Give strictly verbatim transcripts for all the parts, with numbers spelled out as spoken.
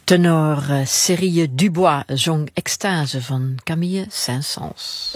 Tenor uh, Cyrille Dubois zong Extase van Camille Saint-Saëns.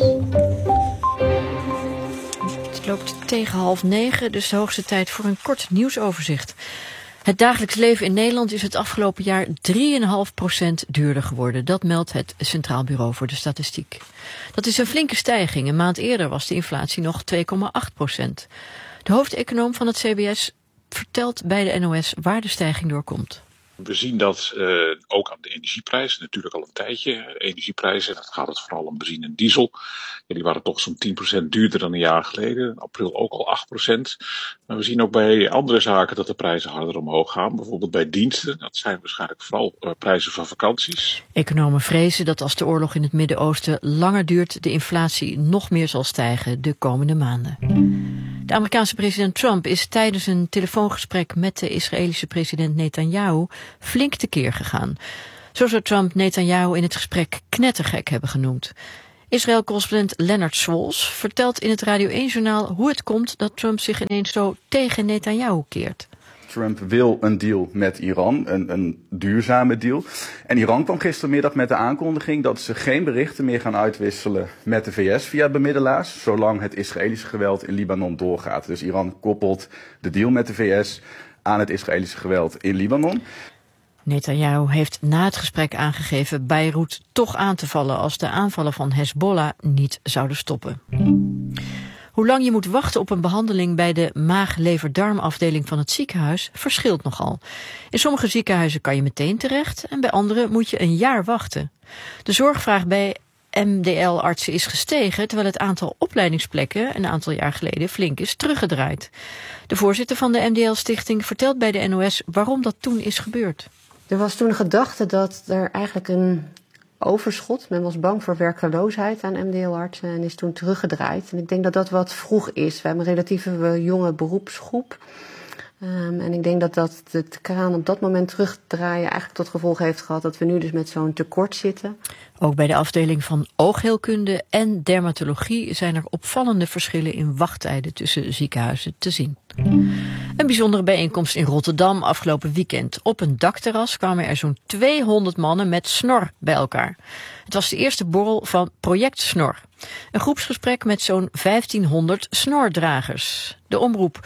Het loopt tegen half negen, dus de hoogste tijd voor een kort nieuwsoverzicht. Het dagelijks leven in Nederland is het afgelopen jaar drie komma vijf procent duurder geworden. Dat meldt het Centraal Bureau voor de Statistiek. Dat is een flinke stijging. Een maand eerder was de inflatie nog twee komma acht procent. De hoofdeconoom van het C B S vertelt bij de N O S waar de stijging door komt. We zien dat uh, ook aan de energieprijzen, natuurlijk al een tijdje. Energieprijzen, dat gaat het vooral om benzine en diesel. Ja, die waren toch zo'n tien procent duurder dan een jaar geleden. In april ook al acht procent. Maar we zien ook bij andere zaken dat de prijzen harder omhoog gaan. Bijvoorbeeld bij diensten. Dat zijn waarschijnlijk vooral uh, prijzen van vakanties. Economen vrezen dat als de oorlog in het Midden-Oosten langer duurt, de inflatie nog meer zal stijgen de komende maanden. De Amerikaanse president Trump is tijdens een telefoongesprek met de Israëlische president Netanyahu flink tekeer gegaan. Zo zou Trump Netanyahu in het gesprek knettergek hebben genoemd. Israël-correspondent Leonard Swols vertelt in het Radio één-journaal hoe het komt dat Trump zich ineens zo tegen Netanyahu keert. Trump wil een deal met Iran, een, een duurzame deal. En Iran kwam gistermiddag met de aankondiging dat ze geen berichten meer gaan uitwisselen met de V S via bemiddelaars, zolang het Israëlische geweld in Libanon doorgaat. Dus Iran koppelt de deal met de V S aan het Israëlische geweld in Libanon. Netanyahu heeft na het gesprek aangegeven Beirut toch aan te vallen als de aanvallen van Hezbollah niet zouden stoppen. Hoe lang je moet wachten op een behandeling bij de maag-lever-darmafdeling van het ziekenhuis verschilt nogal. In sommige ziekenhuizen kan je meteen terecht en bij andere moet je een jaar wachten. De zorgvraag bij M D L-artsen is gestegen, terwijl het aantal opleidingsplekken een aantal jaar geleden flink is teruggedraaid. De voorzitter van de M D L-stichting vertelt bij de N O S waarom dat toen is gebeurd. Er was toen een gedachte dat er eigenlijk een overschot, men was bang voor werkloosheid aan M D L-artsen en is toen teruggedraaid. En ik denk dat dat wat vroeg is. We hebben een relatief jonge beroepsgroep. Um, en ik denk dat, dat de kraan op dat moment terugdraaien eigenlijk tot gevolg heeft gehad dat we nu dus met zo'n tekort zitten. Ook bij de afdeling van oogheelkunde en dermatologie zijn er opvallende verschillen in wachttijden tussen ziekenhuizen te zien. Een bijzondere bijeenkomst in Rotterdam afgelopen weekend. Op een dakterras kwamen er zo'n tweehonderd mannen met snor bij elkaar. Het was de eerste borrel van Project Snor. Een groepsgesprek met zo'n vijftienhonderd snordragers. De omroep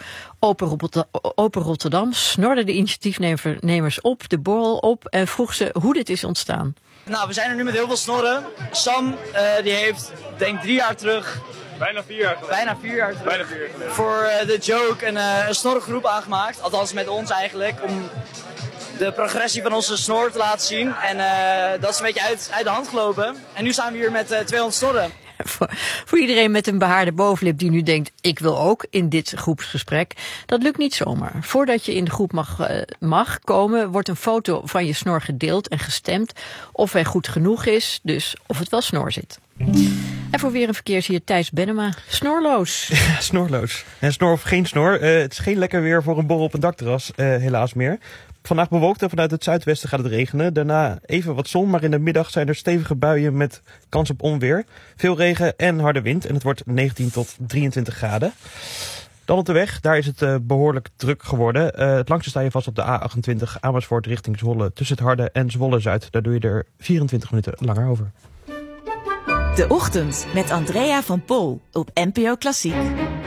Open Rotterdam snorde de initiatiefnemers op, de borrel op en vroeg ze hoe dit is ontstaan. Nou, we zijn er nu met heel veel snorren. Sam, uh, die heeft, denk drie jaar terug... Bijna vier jaar geleden. Bijna vier jaar terug. Bijna vier jaar geleden. Voor uh, de joke een, uh, een snorgroep aangemaakt. Althans met ons eigenlijk. Om de progressie van onze snor te laten zien. En uh, dat is een beetje uit, uit de hand gelopen. En nu staan we hier met uh, tweehonderd snorren. Voor, voor iedereen met een behaarde bovenlip die nu denkt, ik wil ook in dit groepsgesprek. Dat lukt niet zomaar. Voordat je in de groep mag, uh, mag komen, wordt een foto van je snor gedeeld en gestemd of hij goed genoeg is, dus of het wel snor zit. En voor weer een verkeersheer Thijs Bennema. Snorloos. Ja, snorloos. En snor of geen snor. Uh, het is geen lekker weer voor een borrel op een dakterras, uh, helaas meer. Vandaag bewolkt en vanuit het zuidwesten gaat het regenen. Daarna even wat zon, maar in de middag zijn er stevige buien met kans op onweer. Veel regen en harde wind en het wordt negentien tot drieëntwintig graden. Dan op de weg, daar is het uh, behoorlijk druk geworden. Uh, het langste sta je vast op de A achtentwintig Amersfoort richting Zwolle. Tussen het Harde en Zwolle-Zuid. Daar doe je er vierentwintig minuten langer over. De Ochtend met Andrea van Pol op N P O Klassiek.